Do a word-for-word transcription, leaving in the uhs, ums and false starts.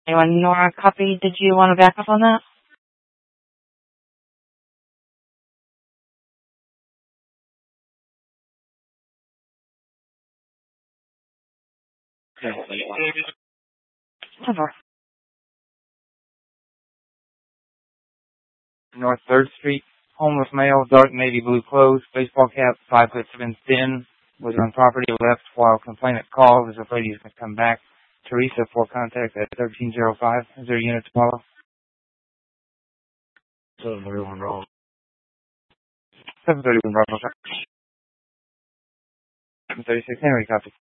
Anyone, Nora, copy? Did you want to back up on that? Never. North third Street, homeless male, dark navy blue clothes, baseball cap, five foot seven thin, was on property left while complainant called. Is afraid he's going to come back. Teresa for contact at thirteen oh five. Is there a unit to follow? seven thirty-one Bravo. seven thirty-one Bravo. seven thirty-six Henry, copy.